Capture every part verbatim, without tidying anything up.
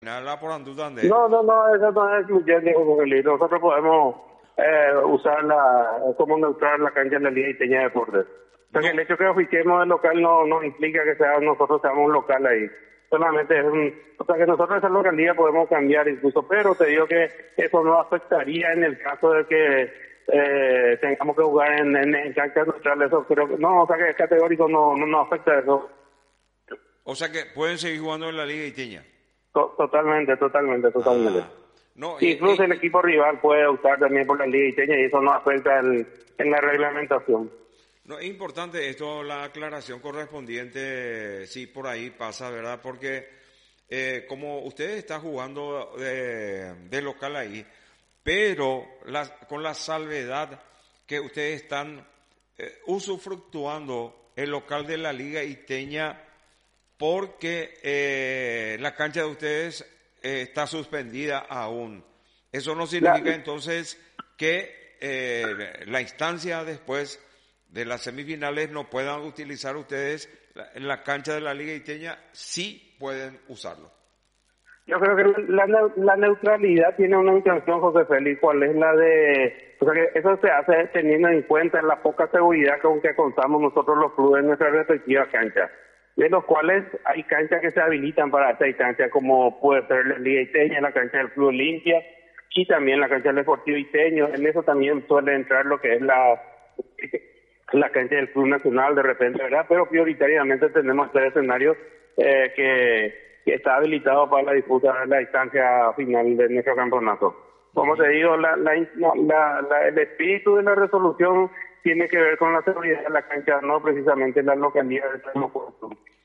Nada por Andutande. No, no, no, eso no es excluyente como el nosotros podemos eh, usarla eh, como neutral la cancha de la Liga Iteña de Deportes. O sea No, que el hecho que oficiemos el local no, no implica que sea nosotros seamos un local ahí. Solamente es un, o sea que nosotros esa localidad podemos cambiar incluso, pero te digo que eso no afectaría en el caso de que eh, tengamos que jugar en, en, en canchas neutrales. Eso creo que no, o sea que es categórico, no, no nos afecta eso. o sea que pueden seguir jugando en la Liga Iteña. To- totalmente, totalmente, totalmente. Ah, no, y, Incluso el y- equipo rival puede optar también por la Liga Iteña y eso no afecta el- en la reglamentación. no es importante esto, la aclaración correspondiente, sí, por ahí pasa, ¿verdad? Porque eh, como ustedes están jugando de, de local ahí, pero la- con la salvedad que ustedes están eh, usufructuando el local de la Liga Iteña porque eh, la cancha de ustedes eh, está suspendida aún. Eso no La, significa entonces que eh, la instancia después de las semifinales no puedan utilizar ustedes la, en la cancha de la Liga Iteña, sí pueden usarlo. yo creo que la, neu- la neutralidad tiene una intención, José Félix, ¿cuál es la de...? O sea que eso se hace teniendo en cuenta la poca seguridad con que contamos nosotros los clubes en nuestras respectivas canchas, de los cuales hay canchas que se habilitan para esta instancia, como puede ser la Liga Iteña, la cancha del Club Olimpia y también la cancha del Deportivo Iteño. En eso también suele entrar lo que es la la cancha del Club Nacional de repente, ¿verdad? Pero prioritariamente tenemos este escenario eh, que, que está habilitado para la disputa de la distancia final de nuestro campeonato. Como te digo, la, la, no, la, la- el espíritu de la resolución tiene que ver con la seguridad de la cancha, no precisamente la localidad de Termopuerto.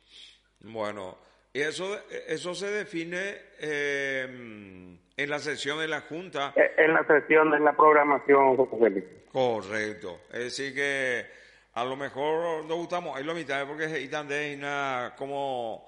Bueno, y eso, eso se define eh, en la sesión de la Junta. Eh, En la sesión, en la programación, José Félix. Correcto. Es decir que a lo mejor nos gustamos, ahí lo mitad porque es Itandena como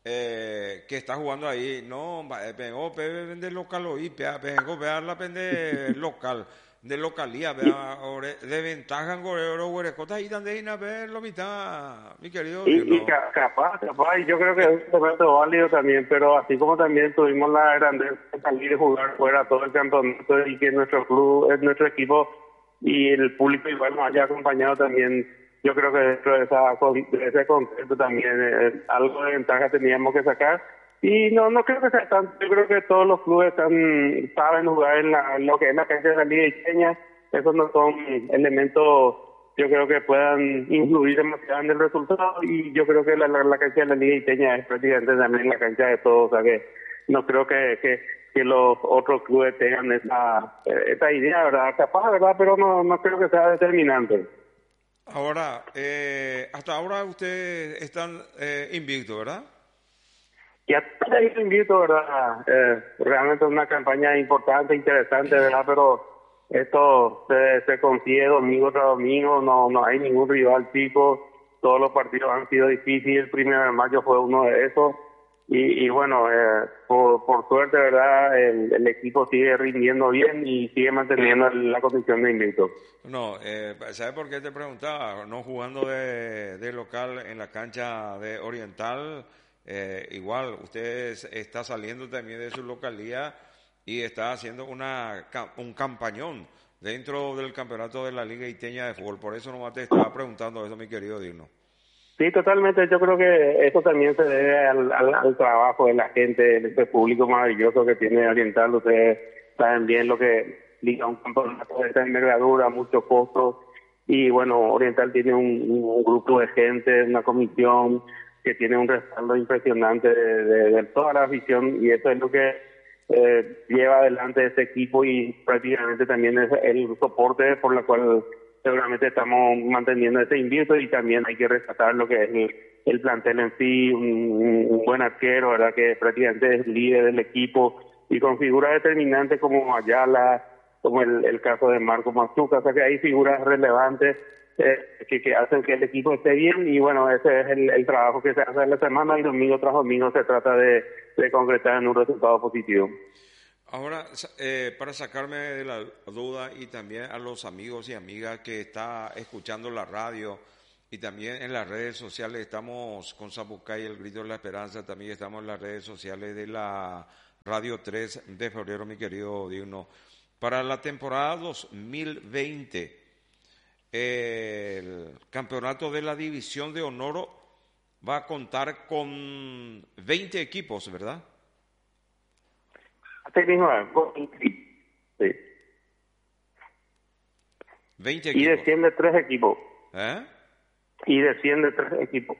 eh, que está jugando ahí, no, va- eh, vengo pe de local hoy, pe- vengo a la pende local, de localía, vea, ore- de ventaja en Gorero, Huerecota, Itandena, ve lo mitad, mi querido Y, y Bruno. ca- capaz, capaz, y yo creo que es un momento válido también, pero así como también tuvimos la grandeza de salir y jugar fuera todo el campeonato y que nuestro club, es nuestro equipo y el público igual nos haya acompañado también, yo creo que dentro de, esa, con- de ese concepto también eh, algo de ventaja teníamos que sacar. Y no no creo que sea tanto, yo creo que todos los clubes están, saben jugar en, la, en lo que es la cancha de la Liga Iseña, esos no son elementos yo creo que puedan influir demasiado en el resultado y yo creo que la, la, la cancha de la Liga Iteña es prácticamente también la cancha de todos, o sea que no creo que, que, que los otros clubes tengan esa, eh, esa idea, ¿verdad? Capaz, ¿verdad? Pero no, no creo que sea determinante. Ahora, eh, hasta ahora ustedes están eh, invictos, ¿verdad? Y hasta ahí te invito, ¿verdad? Eh, realmente es una campaña importante, interesante, ¿verdad? Pero esto se, se consigue domingo tras domingo, no, no hay ningún rival tipo, todos los partidos han sido difíciles, el primero de mayo fue uno de esos. Y, y bueno, eh, por, por suerte, ¿verdad? El, el equipo sigue rindiendo bien y sigue manteniendo la condición de invicto. No, eh, ¿sabes por qué te preguntaba? No jugando de, de local en la cancha de Oriental, eh, igual, usted es- está saliendo también de su localía y está haciendo una, ca- un campañón dentro del campeonato de la Liga Iteña de Fútbol. Por eso nomás te estaba preguntando eso, mi querido Digno. Sí, totalmente. Yo creo que eso también se debe al, al, al trabajo de la gente, de este público maravilloso que tiene Oriental. Ustedes saben bien lo que liga un campeonato de esta envergadura, muchos costos. Y bueno, Oriental tiene un, un grupo de gente, una comisión que tiene un respaldo impresionante de, de, de toda la afición y eso es lo que eh, lleva adelante este equipo y prácticamente también es el soporte por el cual seguramente estamos manteniendo ese invicto y también hay que rescatar lo que es el, el plantel en sí, un, un buen arquero, ¿verdad? Que prácticamente es líder del equipo y con figuras determinantes como Ayala, como el, el caso de Marco Machuca, o sea que hay figuras relevantes eh, que, que hacen que el equipo esté bien y bueno, ese es el, el trabajo que se hace en la semana y domingo tras domingo se trata de, de concretar en un resultado positivo. Ahora, sa- eh, para sacarme de la duda y también a los amigos y amigas que está escuchando la radio y también en las redes sociales, estamos con Zapucay, el grito de la esperanza, también estamos en las redes sociales de la Radio tres de febrero, mi querido Digno. Para la temporada dos mil veinte, eh, el campeonato de la División de Honor va a contar con veinte equipos, ¿verdad? Así mismo, sí. veinte Y equipos. desciende tres equipos. ¿Eh? Y desciende tres equipos.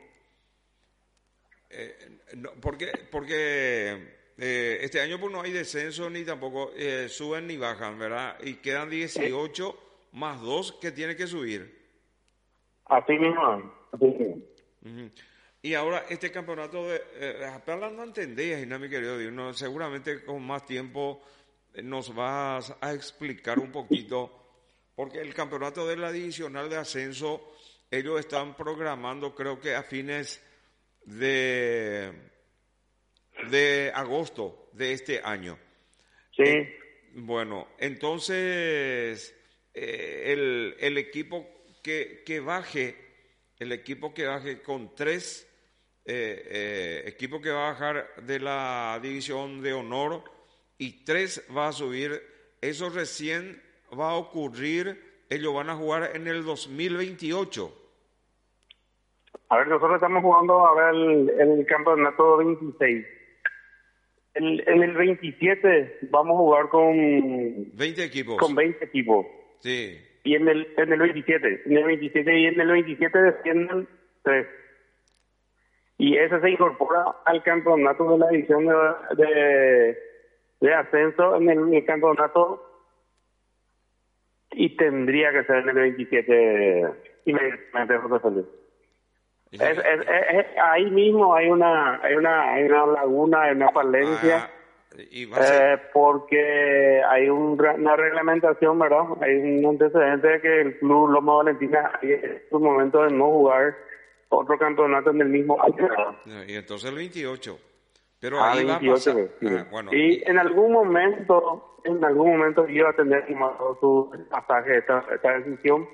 Eh, no, porque porque eh, este año pues no hay descenso ni tampoco eh, suben ni bajan, ¿verdad? Y quedan dieciocho más dos que tiene que subir. Así mismo. Así mismo. Uh-huh. Y ahora este campeonato de eh, apenas no entendéis, ¿no, mi querido Dios? No, seguramente con más tiempo nos vas a explicar un poquito, porque el campeonato de la divisional de ascenso ellos están programando, creo que a fines de de agosto de este año. Sí. Eh, bueno, entonces eh, el, el equipo que, que baje, el equipo que baje con tres, eh, eh, equipo que va a bajar de la división de honor y tres va a subir, eso recién va a ocurrir, ellos van a jugar en el dos mil veintiocho. A ver, nosotros estamos jugando ahora el, el campeonato veintiséis. El, en el veintisiete vamos a jugar con veinte equipos. Con veinte equipos. Sí. Y en el en el veintisiete, en el veintisiete y en el veintisiete descienden tres. Y ese se incorpora al campeonato de la división de, de, de ascenso en el, en el campeonato y tendría que ser en el veintisiete inmediatamente, José Felipe. Es, es, es, es, ahí mismo hay una hay una hay una laguna, hay una falencia, ah, y va a ser... eh, porque hay un, una reglamentación, ¿verdad? Hay un antecedente de que el club Loma Valentina en su momento de no jugar otro campeonato en el mismo año. Y entonces el veintiocho. Pero Ah, ahí veintiocho, va a pasar... sí. Ah, bueno, y y... en algún momento, en algún momento iba a tener su pasaje esta, esta decisión,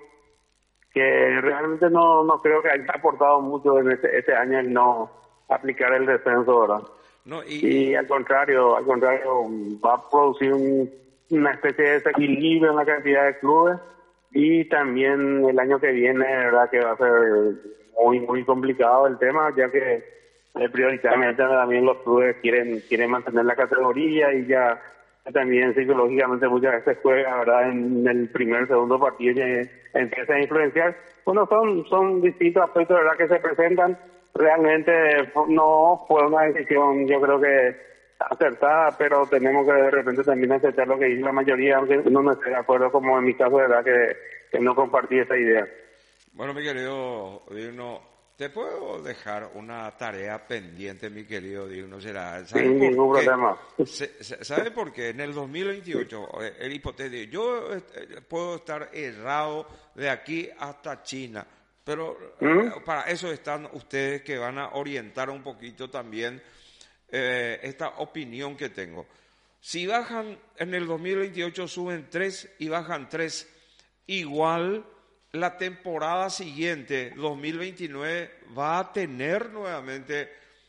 que realmente no no creo que haya aportado mucho en este, este año el no aplicar el descenso, ¿verdad? No, y, y al contrario, al contrario, va a producir un, una especie de desequilibrio en la cantidad de clubes y también el año que viene, verdad que va a ser muy muy complicado el tema, ya que eh, prioritariamente también los clubes quieren quieren mantener la categoría y ya también psicológicamente muchas veces juega, ¿verdad? En el primer, segundo partido que empieza a influenciar. Bueno, son son distintos aspectos, ¿verdad?, que se presentan. Realmente no fue una decisión, yo creo que acertada, pero tenemos que de repente también aceptar lo que dice la mayoría, aunque uno no esté de acuerdo, como en mi caso, ¿verdad?, que, que no compartí esa idea. Bueno, mi querido Digno, te puedo dejar una tarea pendiente, mi querido Digno, será. Sin ningún problema. ¿Sabe por qué? En el dos mil veintiocho, el hipotético, yo eh, puedo estar errado de aquí hasta China, pero ¿Mm? para eso están ustedes que van a orientar un poquito también eh, esta opinión que tengo. Si bajan en el dos mil veintiocho, suben tres y bajan tres, igual la temporada siguiente, dos mil veintinueve, va a tener nuevamente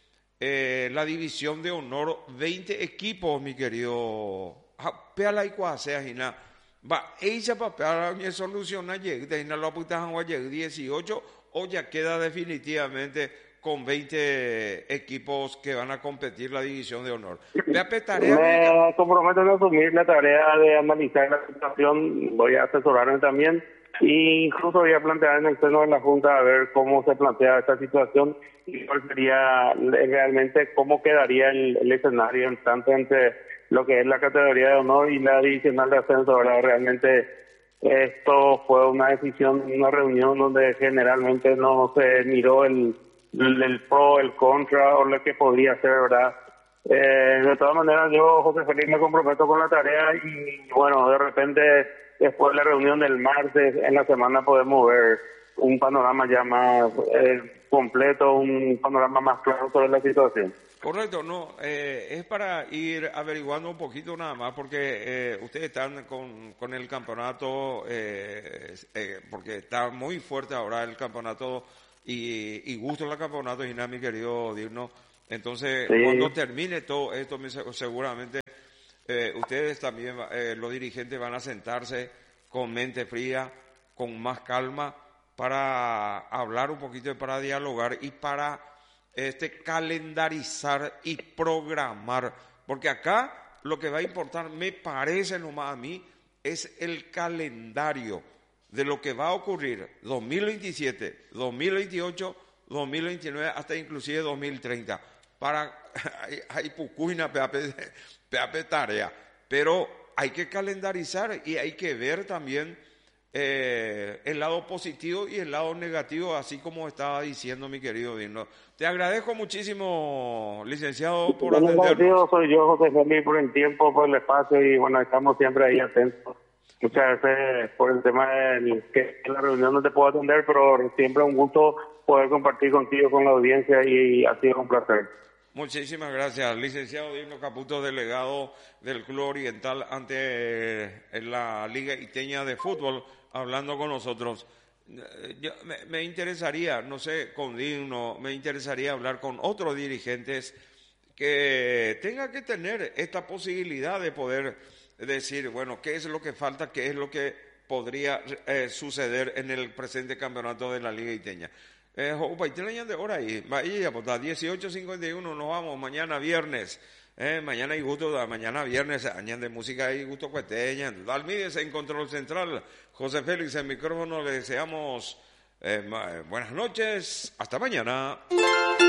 eh, la división de honor veinte equipos, mi querido. Peala y cuasea, Gina. Va, ella para mi solución ayer, de Gina lo apuntaban ayer dieciocho, o ya queda definitivamente con veinte equipos que van a competir la división de honor. Me, me comprometo a asumir la tarea de analizar la situación, voy a asesorarme también. Y incluso voy a plantear en el seno de la Junta a ver cómo se plantea esta situación y cuál sería realmente, cómo quedaría el, el escenario en tanto entre lo que es la categoría de honor y la divisional de ascenso. ¿Verdad? Realmente esto fue una decisión, una reunión donde generalmente no se miró el, el, el pro, el contra o lo que podría ser, ¿verdad? Eh, de todas maneras, yo, José Felipe, me comprometo con la tarea y, bueno, de repente, después de la reunión del martes, en la semana podemos ver un panorama ya más eh, completo, un panorama más claro sobre la situación. Correcto, no, eh, es para ir averiguando un poquito nada más, porque eh, ustedes están con, con el campeonato, eh, eh, porque está muy fuerte ahora el campeonato y, y gusto el campeonato, y nada, mi querido Digno. Entonces, Sí. cuando termine todo esto, seguramente eh, ustedes también, eh, los dirigentes, van a sentarse con mente fría, con más calma, para hablar un poquito, para dialogar y para este calendarizar y programar. Porque acá lo que va a importar, me parece nomás a mí, es el calendario de lo que va a ocurrir dos mil veintisiete, dos mil veintiocho, dos mil veintinueve, hasta inclusive dos mil treinta. Para, hay pucuina, peape, peape tarea, pero hay que calendarizar y hay que ver también eh, el lado positivo y el lado negativo, así como estaba diciendo mi querido Dino. Te agradezco muchísimo, licenciado, por Bueno, atendernos. agradecido soy yo, José Félix, por el tiempo, por el espacio y bueno, estamos siempre ahí atentos. Muchas veces por el tema de que en la reunión no te puedo atender, pero siempre un gusto poder compartir contigo, con la audiencia, y ha sido un placer. Muchísimas gracias, licenciado Dino Caputo, delegado del Club Oriental ante eh, la Liga Iteña de Fútbol, hablando con nosotros. Yo, me, me interesaría, no sé, con Dino, me interesaría hablar con otros dirigentes que tengan que tener esta posibilidad de poder decir, bueno, qué es lo que falta, qué es lo que podría eh, suceder en el presente campeonato de la Liga Iteña. Eh, de hora ahí, vaya, pues a dieciocho cincuenta y uno nos vamos, mañana viernes, eh, mañana hay gusto, mañana viernes, añan de música y gusto cueteña, Dalmides en control central, José Félix en micrófono, le deseamos eh, buenas noches, hasta mañana.